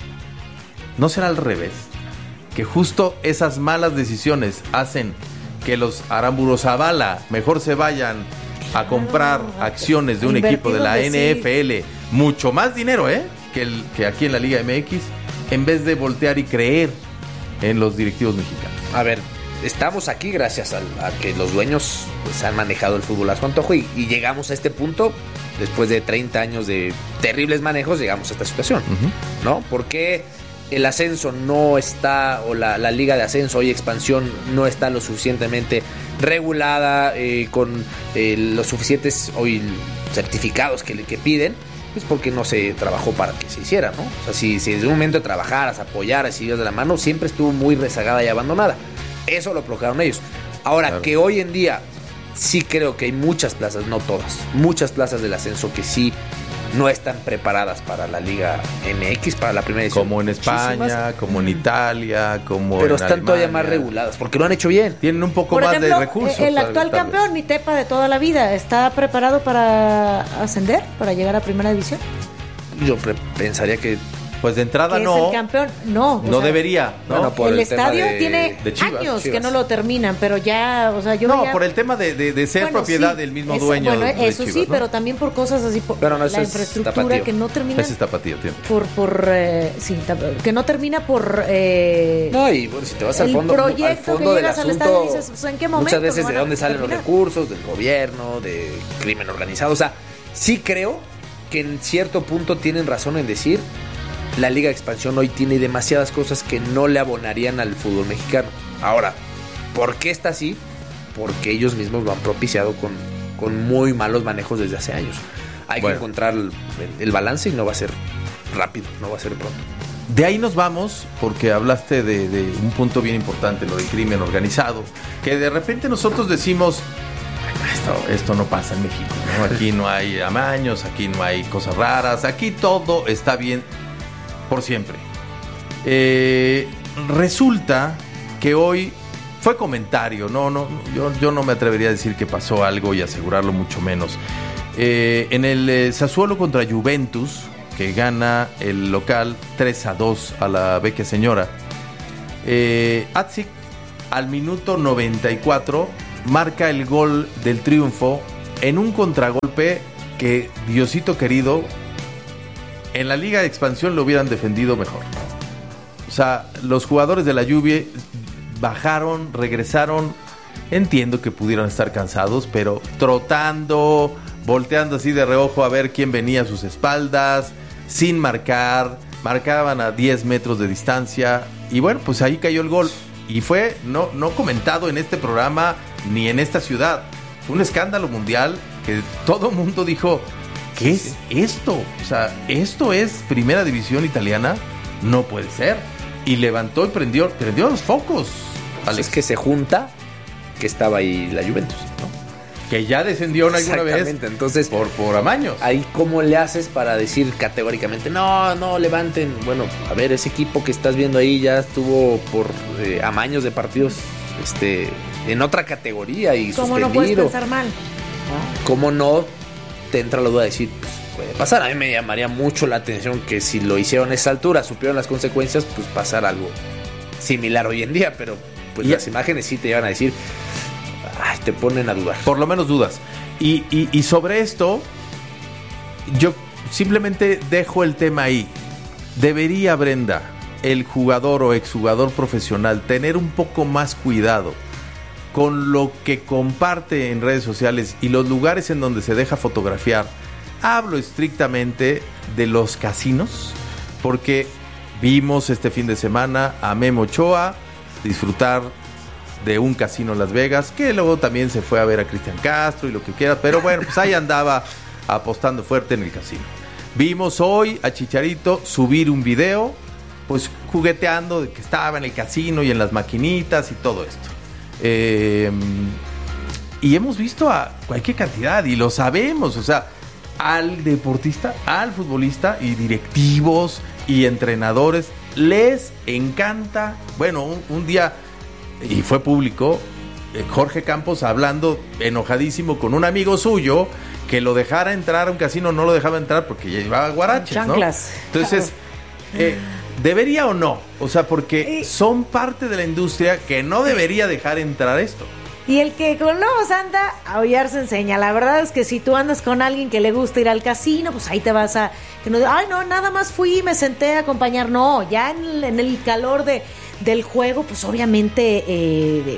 ¿No será al revés? Que justo esas malas decisiones hacen que los Aramburuzabala mejor se vayan a comprar ah, acciones de un equipo de la de N F L, sí. Mucho más dinero, ¿eh? Que, el, que aquí en la Liga M X, en vez de voltear y creer en los directivos mexicanos. A ver, estamos aquí gracias a, a que los dueños pues, han manejado el fútbol a su antojo y, y llegamos a este punto, después de treinta años de terribles manejos, llegamos a esta situación, uh-huh. ¿No? Porque el ascenso no está, o la, la liga de ascenso y expansión no está lo suficientemente regulada, eh, con eh, los suficientes hoy certificados que, que piden, pues porque no se trabajó para que se hiciera, ¿no? O sea, si, si desde un momento trabajaras, apoyaras y ibas de la mano, siempre estuvo muy rezagada y abandonada. Eso lo provocaron ellos. Ahora, claro. Que hoy en día sí creo que hay muchas plazas, no todas, muchas plazas del ascenso que sí no están preparadas para la Liga M X, para la primera edición. Como en España, muchísimas. Como en Italia, como Pero en están Alemania. Todavía más reguladas, porque lo han hecho bien. Tienen un poco Por más ejemplo, de recursos. El actual campeón, Mitepa de toda la vida, ¿está preparado para ascender, para llegar a primera división? Yo pre- pensaría que... Pues de entrada ¿Que no. es el campeón? No. No sea, debería. ¿no? Bueno, por el, el estadio de, tiene de Chivas, años Chivas. que no lo terminan, pero ya, o sea, yo No, veía... por el tema de, de, de ser bueno, propiedad sí, del mismo eso, dueño. Bueno, de eso Chivas, sí, ¿no? Pero también por cosas así, por pero no, la infraestructura que no termina. Ese es tapatío, tío. Por, por, eh, sí, que no termina por... Eh, no, y bueno, si te vas al fondo, al fondo del asunto, estadio, dices, pues, ¿en qué momento muchas veces de dónde salen terminar? los recursos, del gobierno, de crimen organizado. O sea, sí creo que en cierto punto tienen razón en decir la Liga de Expansión hoy tiene demasiadas cosas que no le abonarían al fútbol mexicano. Ahora, ¿por qué está así? Porque ellos mismos lo han propiciado con, con muy malos manejos desde hace años. Hay bueno. que encontrar el, el balance y no va a ser rápido, no va a ser pronto. De ahí nos vamos, porque hablaste de, de un punto bien importante, lo del crimen organizado, que de repente nosotros decimos, esto, esto no pasa en México, ¿no? Aquí no hay amaños, aquí no hay cosas raras, aquí todo está bien por siempre. Eh, resulta que hoy fue comentario, no, no, yo, yo no me atrevería a decir que pasó algo y asegurarlo mucho menos. Eh, en el eh, Sassuolo contra Juventus, que gana el local tres a dos a la Vecchia Señora, eh, Atzik al minuto noventa y cuatro marca el gol del triunfo en un contragolpe que, Diosito querido, en la Liga de Expansión lo hubieran defendido mejor. O sea, los jugadores de la Juve bajaron, regresaron, entiendo que pudieron estar cansados, pero trotando, volteando así de reojo a ver quién venía a sus espaldas, sin marcar, marcaban a diez metros de distancia, y bueno, pues ahí cayó el gol. Y fue no, no comentado en este programa ni en esta ciudad. Fue un escándalo mundial que todo el mundo dijo, ¿qué es esto? O sea, ¿esto es primera división italiana? No puede ser. Y levantó y prendió, prendió los focos. Alex. Es que se junta que estaba ahí la Juventus, ¿no? Que ya descendió alguna vez. Entonces, por, por amaños. Ahí, ¿cómo le haces para decir categóricamente, no, no, levanten? Bueno, a ver, ese equipo que estás viendo ahí ya estuvo por eh, amaños de partidos este, en otra categoría y ¿Cómo suspendido. no puedes pensar mal? ¿Cómo no te entra la duda de decir, pues, puede pasar? A mí me llamaría mucho la atención que si lo hicieron a esa altura, supieron las consecuencias, pues pasar algo similar hoy en día, pero pues y las imágenes sí te llevan a decir, ay, te ponen a dudar. Por lo menos dudas. Y, y, y sobre esto, yo simplemente dejo el tema ahí. Debería, Brenda, el jugador o exjugador profesional, tener un poco más cuidado con lo que comparte en redes sociales y los lugares en donde se deja fotografiar. Hablo estrictamente de los casinos, porque vimos este fin de semana a Memo Ochoa disfrutar de un casino en Las Vegas, que luego también se fue a ver a Cristian Castro y lo que quiera, pero bueno, pues ahí andaba apostando fuerte en el casino. Vimos hoy a Chicharito subir un video, pues jugueteando de que estaba en el casino y en las maquinitas y todo esto. Eh, y hemos visto a cualquier cantidad, y lo sabemos, o sea, al deportista, al futbolista y directivos y entrenadores les encanta. Bueno, un, un día, y fue público, eh, Jorge Campos hablando enojadísimo con un amigo suyo que lo dejara entrar a un casino, no lo dejaba entrar porque llevaba guaraches, chanclas, ¿no? Entonces, eh, ¿debería o no? O sea, porque son parte de la industria que no debería dejar entrar esto. Y el que con lobos anda, a aullar se enseña. La verdad es que si tú andas con alguien que le gusta ir al casino, pues ahí te vas a... que no, ay, no, nada más fui y me senté a acompañar. No, ya en el, en el calor de, del juego, pues obviamente eh,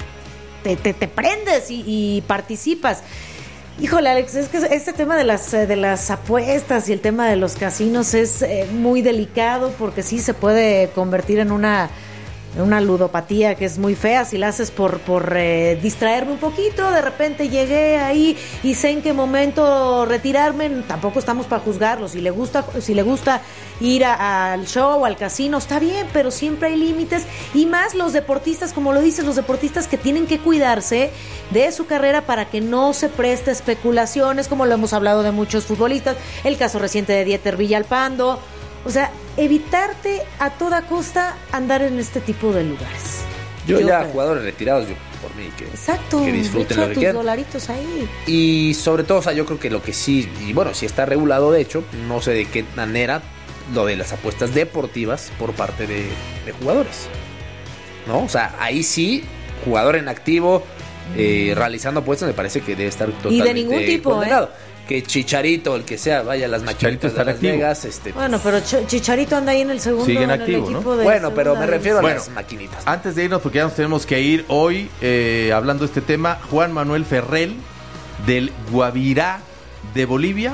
te, te, te prendes y, y participas. Híjole, Alex, es que este tema de las, de las apuestas y el tema de los casinos es eh, muy delicado, porque sí se puede convertir en una... una ludopatía que es muy fea si la haces por, por eh, distraerme un poquito. De repente llegué ahí y sé en qué momento retirarme. Tampoco estamos para juzgarlo. Si le gusta, si le gusta ir a, al show, al casino, está bien, pero siempre hay límites. Y más los deportistas, como lo dices, los deportistas que tienen que cuidarse de su carrera para que no se preste especulaciones, como lo hemos hablado de muchos futbolistas. El caso reciente de Dieter Villalpando. O sea, evitarte a toda costa andar en este tipo de lugares. Yo, yo ya, creo. Jugadores retirados, yo por mí, que, Exacto, que disfruten lo que tus quieran. dolaritos ahí. Y sobre todo, o sea, yo creo que lo que sí, y bueno, sí está regulado, de hecho, no sé de qué manera, lo de las apuestas deportivas por parte de, de jugadores, ¿no? O sea, ahí sí, jugador en activo, eh, realizando apuestas, me parece que debe estar totalmente y de ningún tipo, condenado. ¿eh? Que Chicharito, el que sea, vaya a las maquinitas de Las activo. Vegas. Este, bueno, pero Ch- Chicharito anda ahí en el segundo. Siguen en activo, el equipo ¿no? de bueno, pero me refiero a bueno, las maquinitas. Antes de irnos, porque ya nos tenemos que ir hoy, eh, hablando de este tema, Juan Manuel Ferrell, del Guavirá de Bolivia,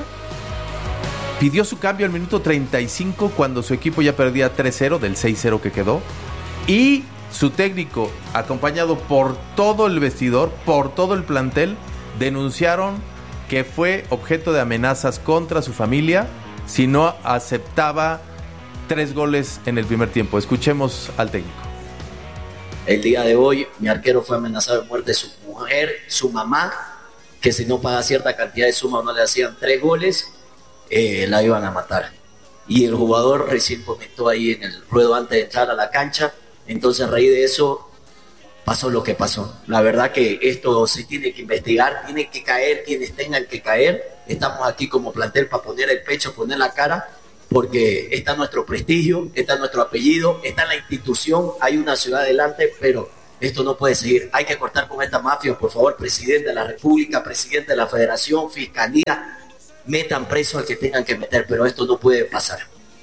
pidió su cambio al minuto treinta y cinco cuando su equipo ya perdía tres cero del seis cero que quedó. Y su técnico, acompañado por todo el vestidor, por todo el plantel, denunciaron que fue objeto de amenazas contra su familia si no aceptaba tres goles en el primer tiempo. Escuchemos al técnico. El día de hoy mi arquero fue amenazado de muerte, su mujer, su mamá, que si no paga cierta cantidad de suma o no le hacían tres goles, eh, la iban a matar. Y el jugador recién comentó ahí en el ruedo antes de entrar a la cancha, entonces a raíz de eso pasó lo que pasó. La verdad que esto se tiene que investigar, tiene que caer quienes tengan que caer. Estamos aquí como plantel para poner el pecho, poner la cara, porque está nuestro prestigio, está nuestro apellido, está la institución, hay una ciudad adelante, pero esto no puede seguir. Hay que cortar con esta mafia, por favor, presidente de la República, presidente de la Federación, Fiscalía, metan preso al que tengan que meter, pero esto no puede pasar.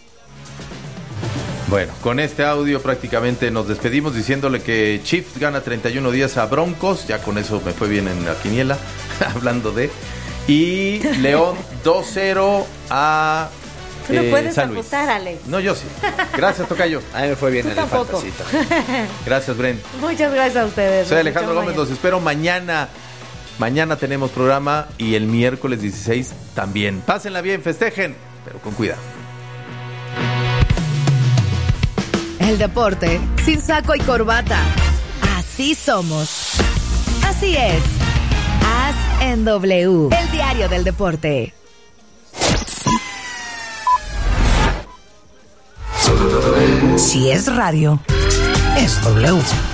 Bueno, con este audio prácticamente nos despedimos diciéndole que Chiefs gana treinta y uno días a Broncos, ya con eso me fue bien en la quiniela, hablando de... Y León dos cero a... Tú no eh, puedes San Luis. apostar, Alex. No, yo sí. Gracias, tocayo. A mí me fue bien Tú en tampoco. el fantasita. Gracias, Bren. Muchas gracias a ustedes. Soy Nos Alejandro escuchamos Gómez, mañana. los espero mañana. Mañana tenemos programa y el miércoles dieciséis también. Pásenla bien, festejen, pero con cuidado. El deporte sin saco y corbata. Así somos. Así es. As en W. El diario del deporte. Si es radio, es W.